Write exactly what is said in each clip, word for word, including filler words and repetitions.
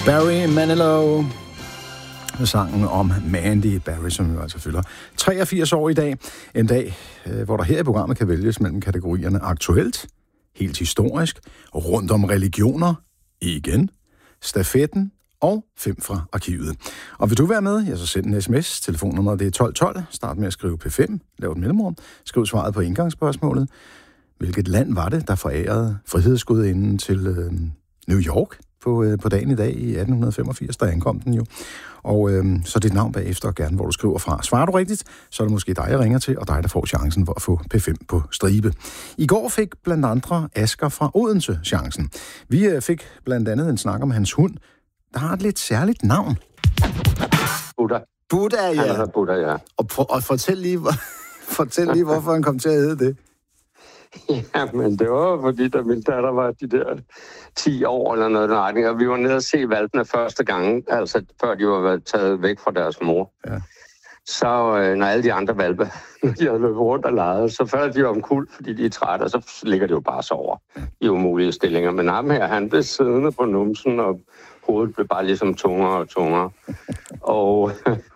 Barry Manilow med sangen om Mandy Barry, som jo altså fylder treogfirs år i dag. En dag, hvor der her i programmet kan vælges mellem kategorierne aktuelt, helt historisk, rundt om religioner, igen, stafetten og fem fra arkivet. Og vil du være med, ja, så send en sms. Telefonnummeret det er tolv tolv. Start med at skrive P fem, lav et mellemrum. Skriv svaret på indgangsspørgsmålet. Hvilket land var det, der forærede frihedsgudinden til øh, New York på, øh, på dagen i dag i atten femogfirs? Der ankom den jo. Og øh, så dit navn bagefter, og gerne hvor du skriver fra. Svarer du rigtigt, så er det måske dig, jeg ringer til, og dig, der får chancen for at få P fem på stribe. I går fik blandt andre Asger fra Odense chancen. Vi øh, fik blandt andet en snak om hans hund, der har et lidt særligt navn. Buddha. Buddha, ja. Han er Buddha, ja. Og, for, og fortæl, lige, fortæl lige, hvorfor han kom til at hedde det. Ja, men det var fordi, da min datter var de der ti år eller noget retning, og vi var nede og se valpene første gang, altså før de var taget væk fra deres mor. Ja. Så øh, når alle de andre valpe, de havde løbet rundt og leget, så falder de omkuld, fordi de er trætte, og så ligger de jo bare så over i umulige stillinger. Men ham her, han blev siddende på numsen, og hovedet blev bare ligesom tungere og tungere. og...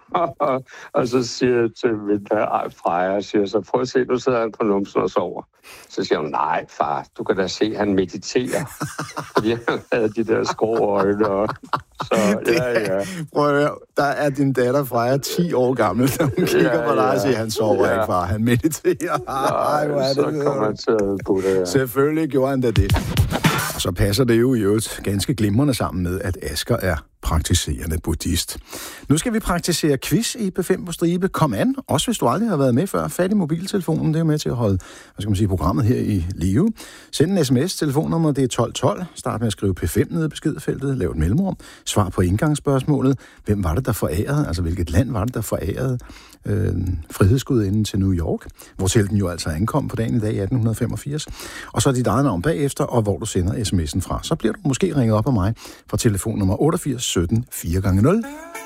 og så siger jeg til min Freja, og siger så, prøv at se, nu sidder han på numsen og sover. Så siger hun, nej far, du kan da se, han mediterer. Fordi han havde de der skråøjne. Og så, ja, ja. Prøv at høre, der er din datter Freja ti år gammel, da hun kigger ja, på dig ja. og siger, han sover ja. ikke, far, han mediterer. Ej, hvor er det, så kommer han til at på det, ja. Selvfølgelig gjorde han da det. Og så passer det jo i øvrigt ganske glimrende sammen med, at Asger er praktiserende buddhist. Nu skal vi praktisere quiz i P fem på stribe. Kom an, også hvis du aldrig har været med før. Fat i mobiltelefonen, det er med til at holde, hvad skal man sige, programmet her i live. Send en sms, telefonnummer det er tolv tolv. Start med at skrive P fem nede i beskedfeltet, lav et mellemrum. Svar på indgangsspørgsmålet. Hvem var det, der forærede, altså hvilket land var det, der forærede øh, frihedsgudinden til New York, hvor til den jo altså ankom på dagen i dag i atten femogfirs. Og så er dit eget navn bagefter, og hvor du sender sms'en fra. Så bliver du måske ringet op af mig fra telefonnummer otteogfirs sytten fire gange nul.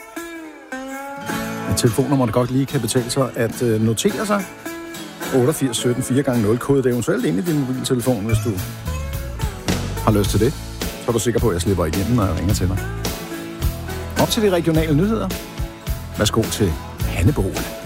Et telefonnummer, der godt lige kan betale sig at øh, notere sig. otteogfirs sytten fire gange nul. Kode det eventuelt ind i din mobiltelefon, hvis du har lyst til det. Så er du sikker på, at jeg slipper igennem, når jeg ringer til dig. Op til de regionale nyheder. Værsgo til Hanne Bohl.